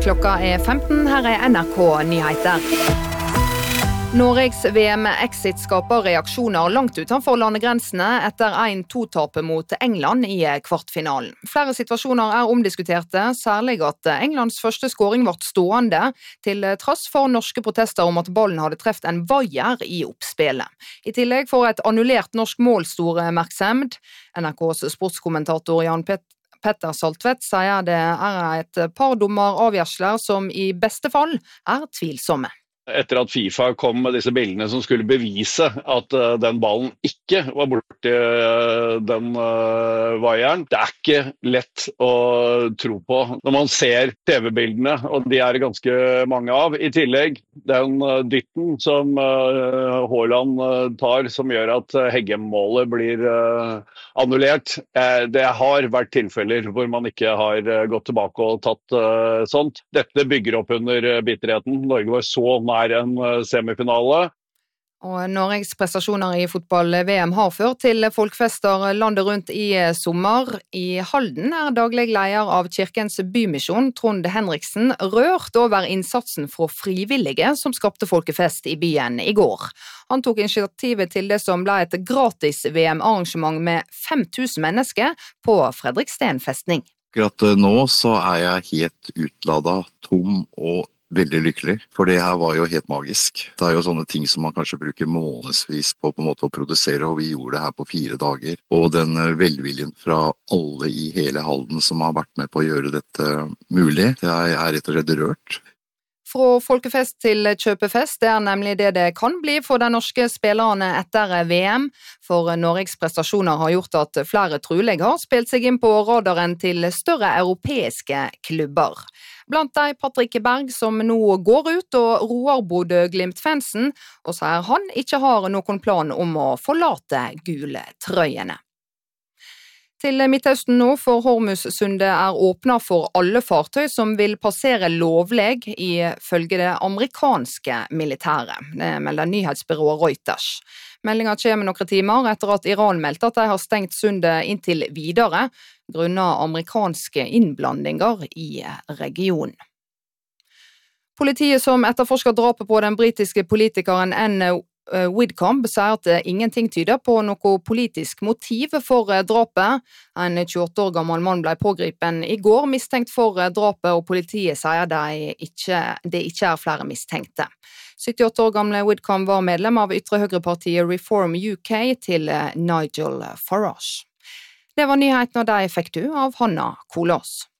Klokka 15, her NRK Nyheter. Norges VM-exit skaper reaksjoner langt utenfor landegrensene etter 1-2-tapet mot England i kvartfinalen. Flere situasjoner omdiskuterte, særlig at Englands første scoring ble stående, til tross for norske protester om at ballen hadde treft en vaier i oppspillet. I tillegg får et annullert norsk mål stor oppmerksomhet. NRKs sportskommentator Jan Petter Saltvedt sier det et par dommeravgjørelser som i beste fall tvilsomme. Etter at FIFA kom med disse bildene som skulle bevise at den ballen ikke var borti den vaieren. Det ikke lett å tro på når man ser TV-bildene, og de det ganske mange av. I tillegg den dytten som Haaland tar, som gjør at Heggem-målet blir annullert. Det har vært tilfeller hvor man ikke har gått tilbake og tatt sånt. Dette bygger opp under bitterheten. Norge var så nær en semifinale. Og Norges prestasjoner i fotball-VM har ført til folkfester landet rundt i sommer. I Halden daglig leder av Kirkens Bymisjon, Trond Henriksen, rørt over innsatsen fra frivillige som skapte folkefest i byen i går. Han tok initiativet til det som ble et gratis VM-arrangement med 5000 mennesker på Fredriksten festning. Akkurat nå så jeg helt utladet, tom og veldig lykkelig, for det her var jo helt magisk. Det jo sånne ting som man kanskje bruker månedsvis på en måte å produsere, og vi gjorde det her på 4 dager. Og den velviljen fra alle i hele Halden som har vært med på å gjøre dette mulig, jeg rett og slett rørt. Fra folkefest til kjøpefest, det nemlig det kan bli for de norske spillerne etter VM, for Norges prestasjoner har gjort at flere trolig har spilt seg inn på radaren til større europeiske klubber. Blant de Patrick Berg som nå går ut og roer Bodø/Glimt-fansen, og sier han ikke har noen plan om å forlate gule trøyene. Til Midtøsten nå, for Hormuzsundet åpnet for alle fartøy som vil passere lovlig ifølge det amerikanske militæret. Det melder nyhetsbyrået Reuters. Meldingen kommer noen timer etter at Iran meldte at de har stengt sundet inntil videre, grunnet amerikanske innblandinger i regionen. Politiet som etterforsker drapet på den britiske politikeren Anne Widdecombe sier at ingenting tyder på noe politisk motiv for drapet. En 28 år gammel mann ble pågripen i går mistenkt for drapet, og politiet sier det ikke flere mistenkte. 78 år gamle Widdecombe var medlem av ytre høyrepartiet Reform UK til Nigel Farage. Det var nyheten, og de fikk du av Hanna Kolås.